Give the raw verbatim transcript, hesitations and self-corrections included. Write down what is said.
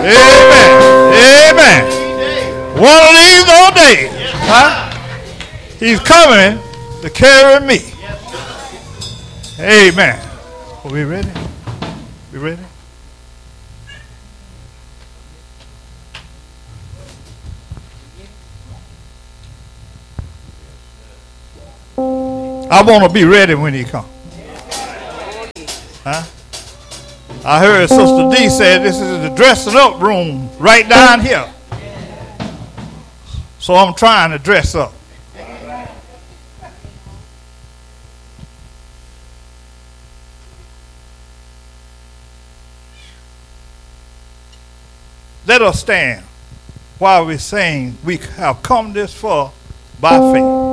Amen. Amen. One of these old days, huh? He's coming to carry me. Amen. Are we ready? We ready? I want to be ready when he comes. Huh? I heard Sister D say this is the dressing up room right down here. So I'm trying to dress up. Let us stand while we sing. We have come this far by faith.